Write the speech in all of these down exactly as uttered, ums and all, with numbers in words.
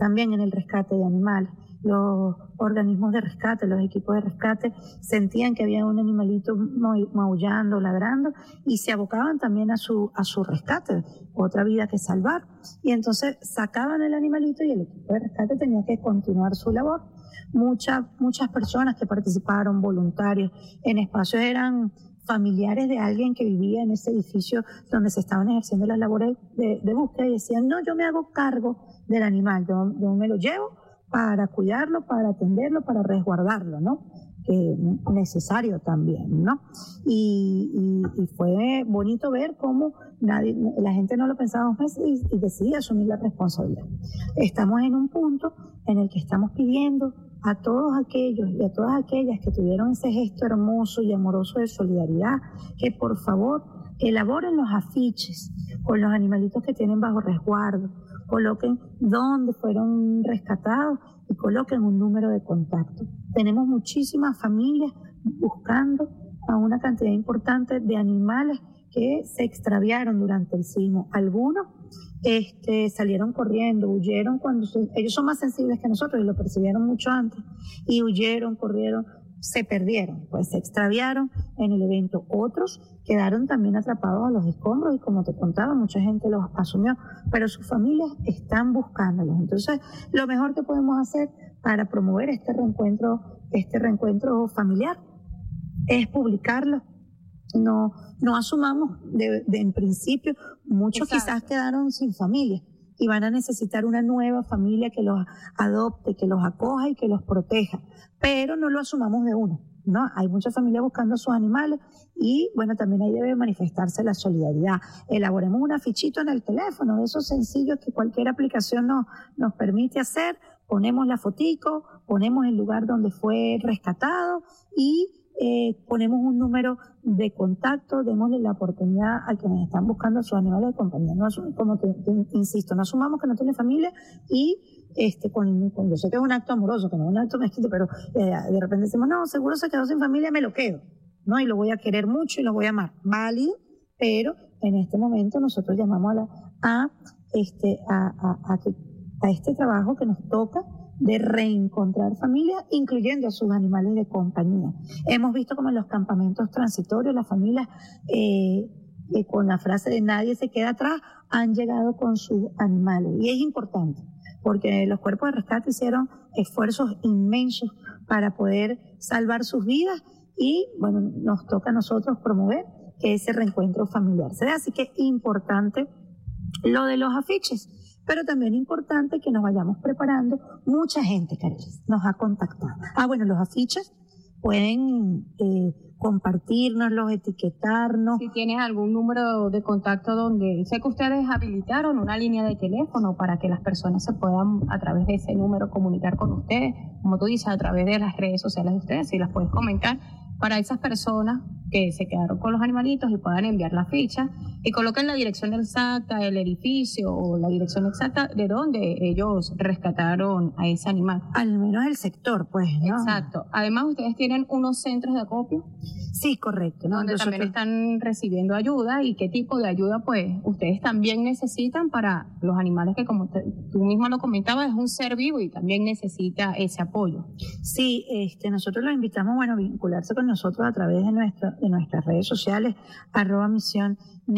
también en el rescate de animales. Los organismos de rescate, los equipos de rescate sentían que había un animalito maullando, ladrando y se abocaban también a su, a su rescate, otra vida que salvar. Y entonces sacaban el animalito y el equipo de rescate tenía que continuar su labor. Muchas, muchas personas que participaron, voluntarios, en espacios eran familiares de alguien que vivía en ese edificio donde se estaban ejerciendo las labores de, de búsqueda y decían, no, yo me hago cargo del animal, yo, yo me lo llevo para cuidarlo, para atenderlo, para resguardarlo, ¿no? Que necesario también, ¿no? Y, y, y fue bonito ver cómo nadie, la gente no lo pensaba dos veces y, y decidía asumir la responsabilidad. Estamos en un punto en el que estamos pidiendo a todos aquellos y a todas aquellas que tuvieron ese gesto hermoso y amoroso de solidaridad, que por favor elaboren los afiches con los animalitos que tienen bajo resguardo, coloquen dónde fueron rescatados y coloquen un número de contacto. Tenemos muchísimas familias buscando a una cantidad importante de animales que se extraviaron durante el sismo. Algunos este, salieron corriendo, huyeron cuando se, ellos son más sensibles que nosotros y lo percibieron mucho antes, y huyeron, corrieron, se perdieron, pues se extraviaron en el evento. Otros quedaron también atrapados a los escombros y como te contaba, mucha gente los asumió, pero sus familias están buscándolos. Entonces, lo mejor que podemos hacer para promover este reencuentro, este reencuentro familiar es publicarlo. No, no asumamos de, de en principio, muchos Exacto. Quizás quedaron sin familia y van a necesitar una nueva familia que los adopte, que los acoja y que los proteja, pero no lo asumamos de uno, ¿no? Hay muchas familias buscando a sus animales y bueno, también ahí debe manifestarse la solidaridad. Elaboremos un afichito en el teléfono, de esos sencillos que cualquier aplicación nos, nos permite hacer, ponemos la fotico, ponemos el lugar donde fue rescatado y Eh, ponemos un número de contacto, démosle la oportunidad a quienes están buscando a sus animales de compañía. No asum- como te, te, insisto, no asumamos que no tiene familia y este, con, con, yo sé que es un acto amoroso, que no es un acto mezquito, pero eh, de repente decimos, no, seguro se quedó sin familia, me lo quedo, ¿no? Y lo voy a querer mucho y lo voy a amar. Válido, pero en este momento nosotros llamamos a, la, a, este, a, a, a, que, a este trabajo que nos toca de reencontrar familias, incluyendo a sus animales de compañía. Hemos visto como en los campamentos transitorios, las familias, eh, eh, con la frase de nadie se queda atrás, han llegado con sus animales. Y es importante, porque los cuerpos de rescate hicieron esfuerzos inmensos para poder salvar sus vidas y, bueno, nos toca a nosotros promover que ese reencuentro familiar se dé. Así que es importante lo de los afiches, pero también importante que nos vayamos preparando. Mucha gente, Carelis, nos ha contactado. Ah, bueno, los afiches pueden eh, compartirnoslos, etiquetarnos. Si tienes algún número de contacto donde, sé que ustedes habilitaron una línea de teléfono para que las personas se puedan a través de ese número comunicar con ustedes, como tú dices, a través de las redes sociales de ustedes, si las puedes comentar, para esas personas que se quedaron con los animalitos y puedan enviar la ficha y coloquen la dirección exacta del edificio o la dirección exacta de donde ellos rescataron a ese animal. Al menos el sector, pues, ¿no? Exacto. Además, ustedes tienen unos centros de acopio. Sí, correcto, ¿no? Donde Nosotros... también están recibiendo ayuda y qué tipo de ayuda, pues, ustedes también necesitan para los animales que, como te, tú misma lo comentabas, es un ser vivo y también necesita ese apoyo. Sí, este, nosotros los invitamos, bueno, a vincularse con nosotros a través de, nuestra, de nuestras redes sociales, arroba Misión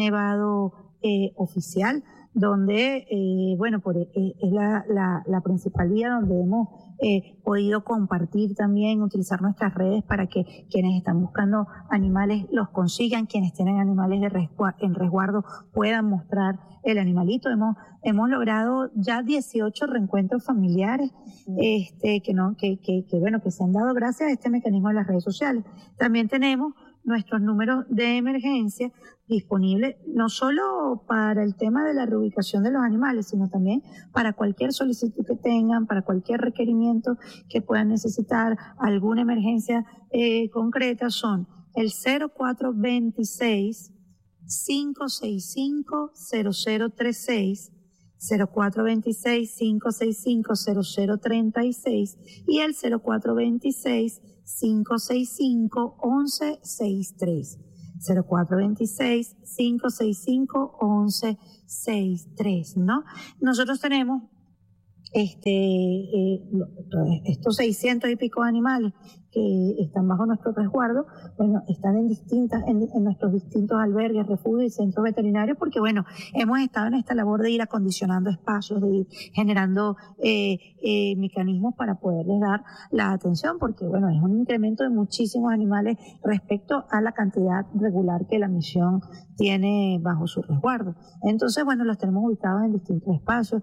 Nevado eh, Oficial, donde, eh, bueno, por, eh, es la, la, la principal vía donde hemos eh, podido compartir también, utilizar nuestras redes para que quienes están buscando animales los consigan, quienes tienen animales de resguardo, en resguardo puedan mostrar el animalito. Hemos, hemos logrado ya dieciocho reencuentros familiares este, que, no, que, que, que, bueno, que se han dado gracias a este mecanismo de las redes sociales. También tenemos nuestros números de emergencia disponibles no solo para el tema de la reubicación de los animales, sino también para cualquier solicitud que tengan, para cualquier requerimiento que puedan necesitar, alguna emergencia eh, concreta. Son el cero cuatro veintiséis, cinco sesenta y cinco, cero cero treinta y seis, cero cuatro veintiséis, cinco sesenta y cinco, cero cero treinta y seis y el cero cuatro veintiséis, cinco sesenta y cinco, once sesenta y tres. cero cuatro veintiséis, cinco sesenta y cinco, once sesenta y tres, ¿no? Nosotros tenemos Este, eh, estos seiscientos y pico animales que están bajo nuestro resguardo, bueno, están en distintas, en, en nuestros distintos albergues, refugios y centros veterinarios, porque bueno, hemos estado en esta labor de ir acondicionando espacios, de ir generando eh, eh, mecanismos para poderles dar la atención, porque bueno, es un incremento de muchísimos animales respecto a la cantidad regular que la misión tiene bajo su resguardo. Entonces, bueno, los tenemos ubicados en distintos espacios,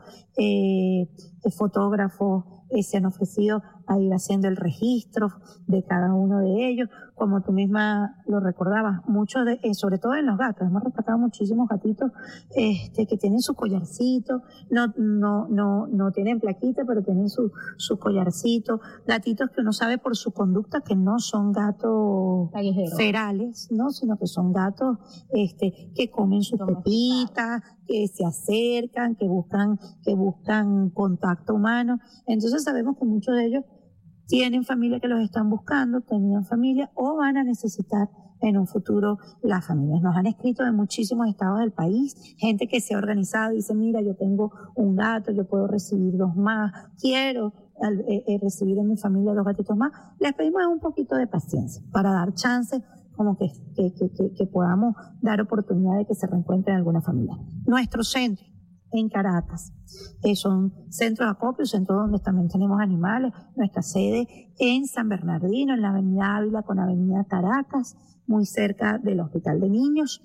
eh, fotógrafos eh, se han ofrecido a ir haciendo el registro de cada uno de ellos, como tú misma lo recordabas, muchos de, eh, sobre todo en los gatos, hemos rescatado muchísimos gatitos este, que tienen su collarcito, no, no, no, no tienen plaquita, pero tienen su, su collarcito, gatitos que uno sabe por su conducta que no son gatos callejeros, ferales, ¿no? Sino que son gatos este, que comen sus pepitas, que se acercan, que buscan, que buscan contacto humano. Entonces sabemos que muchos de ellos tienen familia que los están buscando, tenían familia o van a necesitar en un futuro las familias. Nos han escrito de muchísimos estados del país, gente que se ha organizado y dice, mira, yo tengo un gato, yo puedo recibir dos más, quiero eh, eh, recibir en mi familia dos gatitos más. Les pedimos un poquito de paciencia para dar chance, como que, que, que, que podamos dar oportunidad de que se reencuentren alguna familia. Nuestro centro en Caracas eh, son centros de acopio, centros donde también tenemos animales, nuestra sede en San Bernardino, en la avenida Ávila con avenida Caracas, muy cerca del Hospital de Niños,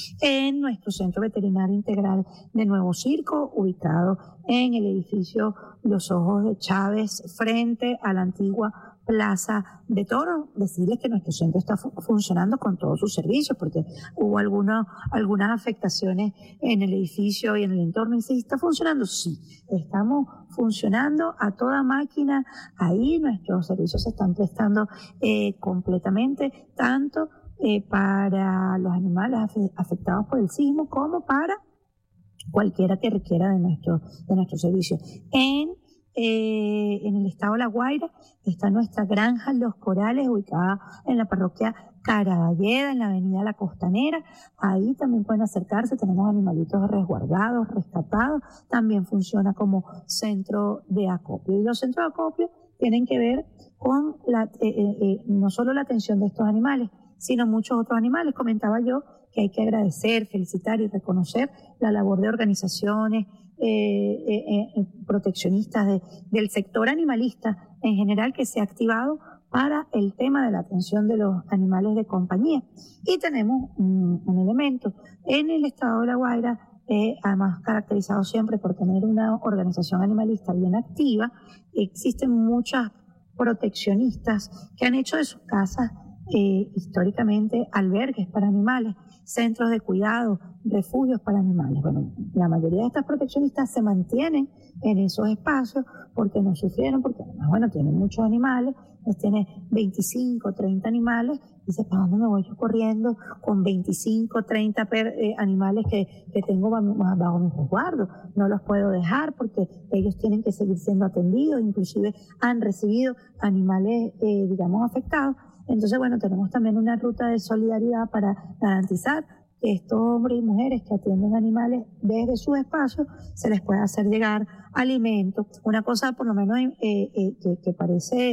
en nuestro Centro Veterinario Integral de Nuevo Circo, ubicado en el edificio Los Ojos de Chávez, frente a la antigua Plaza de Toro. Decirles que nuestro centro está fu- funcionando con todos sus servicios, porque hubo alguna, algunas afectaciones en el edificio y en el entorno. Y si está funcionando, sí, estamos funcionando a toda máquina. Ahí nuestros servicios se están prestando eh, completamente, tanto eh, para los animales af- afectados por el sismo como para cualquiera que requiera de nuestro, de nuestro servicio. En Eh, en el estado de La Guaira está nuestra granja Los Corales, ubicada en la parroquia Caraballeda, en la avenida La Costanera. Ahí también pueden acercarse, tenemos animalitos resguardados, rescatados. También funciona como centro de acopio. Y los centros de acopio tienen que ver con la, eh, eh, eh, no solo la atención de estos animales, sino muchos otros animales. Comentaba yo que hay que agradecer, felicitar y reconocer la labor de organizaciones Eh, eh, eh, proteccionistas de, del sector animalista en general que se ha activado para el tema de la atención de los animales de compañía. Y tenemos un, un elemento en el estado de La Guaira, eh, además caracterizado siempre por tener una organización animalista bien activa. Existen muchas proteccionistas que han hecho de sus casas eh, históricamente albergues para animales, centros de cuidado, refugios para animales. Bueno, la mayoría de estas proteccionistas se mantienen en esos espacios porque no sufrieron, porque además, bueno, tienen muchos animales, pues tiene veinticinco, treinta animales, y dice, ¿para dónde me voy yo corriendo con veinticinco, treinta per, eh, animales que, que tengo bajo, bajo mi resguardo? No los puedo dejar porque ellos tienen que seguir siendo atendidos, inclusive han recibido animales, eh, digamos, afectados. Entonces, bueno, tenemos también una ruta de solidaridad para garantizar que estos hombres y mujeres que atienden animales desde sus espacios se les pueda hacer llegar alimentos. Una cosa, por lo menos, eh, eh, que, que parece,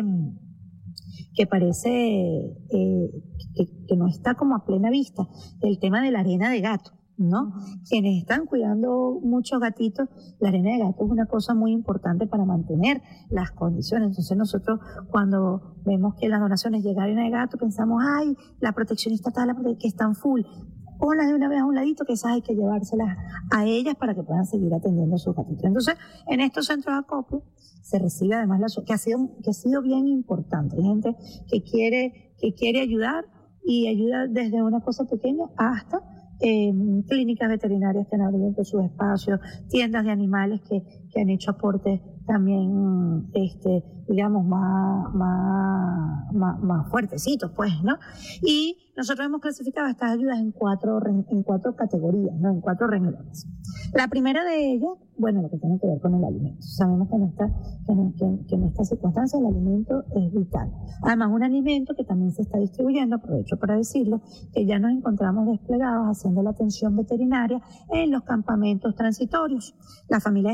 que, parece eh, que, que no está como a plena vista, el tema de la arena de gato, ¿no? Quienes están cuidando muchos gatitos, la arena de gato es una cosa muy importante para mantener las condiciones. Entonces nosotros cuando vemos que las donaciones llegan arena de gato, pensamos, ay, la proteccionista está, la prote- que están full. Ponlas de una vez a un ladito, que esas hay que llevárselas a ellas para que puedan seguir atendiendo a sus gatitos. Entonces, en estos centros de acopio se recibe además la que ha sido que ha sido bien importante. Hay gente que quiere que quiere ayudar y ayuda desde una cosa pequeña hasta Eh, clínicas veterinarias que han abierto sus espacios, tiendas de animales que, que han hecho aportes también, este, digamos, más, más, más, más fuertecitos, pues, ¿no? Y nosotros hemos clasificado estas ayudas en cuatro, en cuatro categorías, ¿no? En cuatro renglones. La primera de ellas, bueno, lo que tiene que ver con el alimento. Sabemos que en esta, que en, que, que en esta circunstancia el alimento es vital. Además, un alimento que también se está distribuyendo, aprovecho para decirlo, que ya nos encontramos desplegados haciendo la atención veterinaria en los campamentos transitorios. Las familias están llegando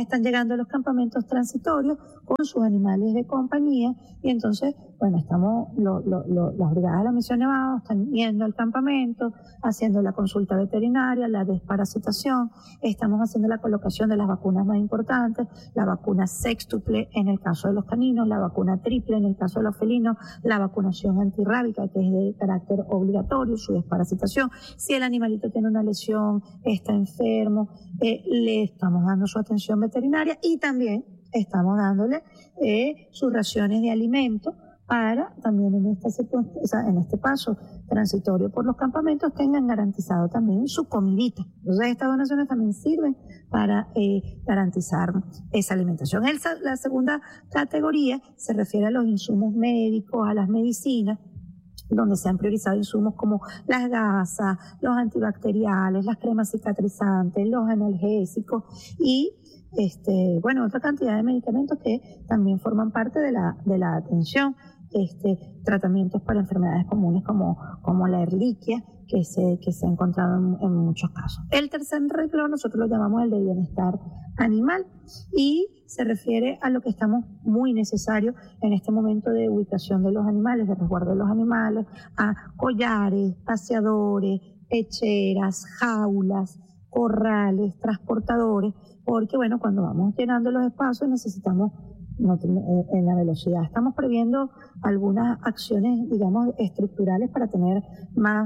llegando a los campamentos transitorios con sus animales de compañía, y entonces, bueno, estamos, lo, lo, lo, las brigadas de la Misión Nevado están yendo al campamento, haciendo la consulta veterinaria, la desparasitación, estamos haciendo la colocación de las vacunas más importantes, la vacuna sextuple en el caso de los caninos, la vacuna triple en el caso de los felinos, la vacunación antirrábica que es de carácter obligatorio, su desparasitación. Si el animalito tiene una lesión, está enfermo, eh, le estamos dando su atención veterinaria y también estamos dándole eh, sus raciones de alimento para también en, esta, o sea, en este paso transitorio por los campamentos tengan garantizado también su comidita. Entonces estas donaciones también sirven para eh, garantizar esa alimentación. El, la segunda categoría se refiere a los insumos médicos, a las medicinas, donde se han priorizado insumos como las gasas, los antibacteriales, las cremas cicatrizantes, los analgésicos y este, bueno, otra cantidad de medicamentos que también forman parte de la, de la atención. Este, tratamientos para enfermedades comunes como, como la erliquia, que se, que se ha encontrado en, en muchos casos. El tercer renglón nosotros lo llamamos el de bienestar animal y se refiere a lo que estamos muy necesario en este momento de ubicación de los animales, de resguardo de los animales, a collares, paseadores, pecheras, jaulas, corrales, transportadores, porque bueno, cuando vamos llenando los espacios necesitamos No, en la velocidad. Estamos previendo algunas acciones, digamos, estructurales para tener más,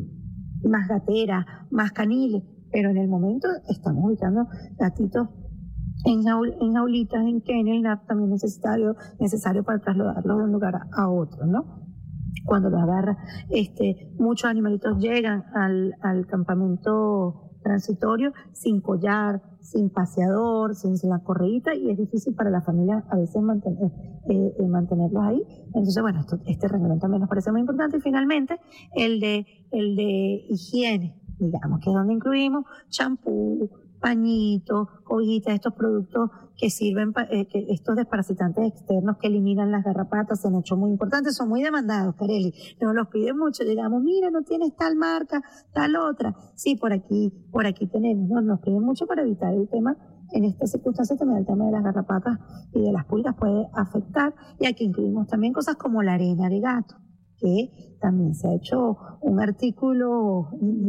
más gateras, más caniles, pero en el momento estamos ubicando gatitos en, jaul, en jaulitas, en kennel, también necesario, necesario para trasladarlos de un lugar a otro, ¿no? Cuando los agarra, este, muchos animalitos llegan al, al campamento transitorio sin collar, sin paseador, sin, sin la correíta, y es difícil para la familia a veces mantener, eh, eh, mantenerlos ahí. Entonces, bueno, esto, este renglón también nos parece muy importante. Y finalmente, el de, el de higiene, digamos, que es donde incluimos champú, pañitos, cobijitas, estos productos que sirven, eh, que estos desparasitantes externos que eliminan las garrapatas, se han hecho muy importantes, son muy demandados, Kareli, nos los piden mucho, digamos, mira, no tienes tal marca, tal otra, sí, por aquí, por aquí tenemos, ¿no? Nos piden mucho para evitar el tema, en esta circunstancia también el tema de las garrapatas y de las pulgas puede afectar, y aquí incluimos también cosas como la arena de gato, que también se ha hecho un artículo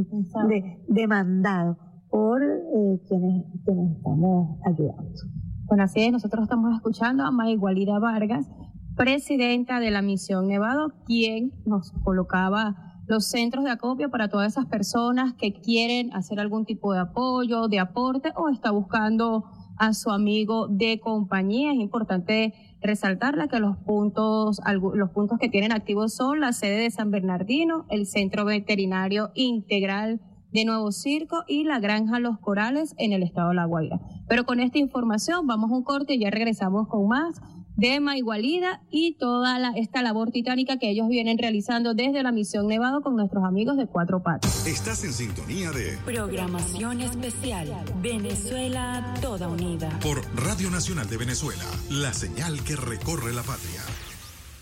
de, demandado por eh, quienes, quienes estamos ayudando. Bueno, así es, nosotros estamos escuchando a Maygualida Vargas, presidenta de la Misión Nevado, quien nos colocaba los centros de acopio para todas esas personas que quieren hacer algún tipo de apoyo, de aporte o está buscando a su amigo de compañía. Es importante resaltarla que los puntos, los puntos que tienen activos son la sede de San Bernardino, el Centro Veterinario Integral de Nuevo Circo y la Granja Los Corales en el estado de La Guaira. Pero con esta información vamos a un corte y ya regresamos con más de Maygualida y toda la, esta labor titánica que ellos vienen realizando desde la Misión Nevado con nuestros amigos de Cuatro Patas. Estás en sintonía de Programación Especial Venezuela Toda Unida por Radio Nacional de Venezuela, la señal que recorre la patria.